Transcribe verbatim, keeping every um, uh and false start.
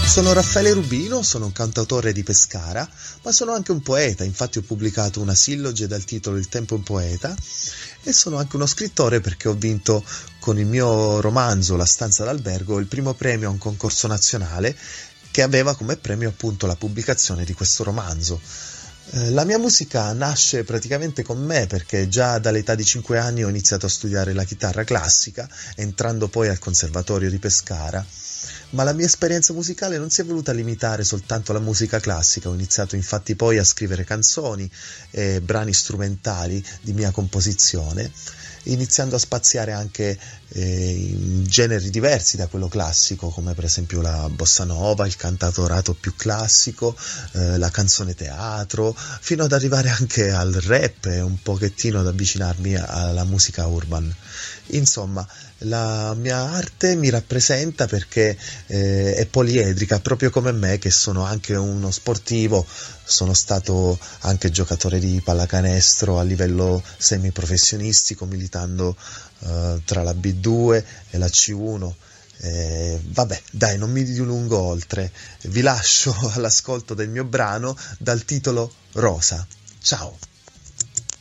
Sono Raffaele Rubino, sono un cantautore di Pescara, ma sono anche un poeta. Infatti ho pubblicato una silloge dal titolo Il tempo è un poeta, e sono anche uno scrittore perché ho vinto con il mio romanzo La stanza d'albergo il primo premio a un concorso nazionale che aveva come premio appunto la pubblicazione di questo romanzo. Eh, la mia musica nasce praticamente con me perché già dall'età di cinque anni ho iniziato a studiare la chitarra classica, entrando poi al Conservatorio di Pescara. Ma la mia esperienza musicale non si è voluta limitare soltanto alla musica classica. Ho iniziato infatti poi a scrivere canzoni e brani strumentali di mia composizione, iniziando a spaziare anche eh, in generi diversi da quello classico, come per esempio la bossa nova, il cantautorato più classico, eh, la canzone teatro, fino ad arrivare anche al rap e un pochettino ad avvicinarmi alla musica urban. Insomma, la mia arte mi rappresenta perché eh, è poliedrica, proprio come me che sono anche uno sportivo. Sono stato anche giocatore di pallacanestro a livello semiprofessionistico, militando eh, tra la B due e la C uno. Eh, vabbè, dai, non mi dilungo oltre, vi lascio all'ascolto del mio brano dal titolo Rosa. Ciao!